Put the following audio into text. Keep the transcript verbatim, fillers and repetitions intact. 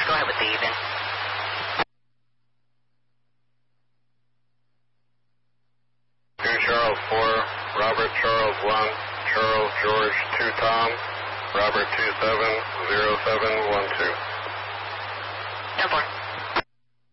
Go ahead with the even. two Charles four, Robert Charles one, Charles George two Tom, Robert two seven zero seven one two. ten four.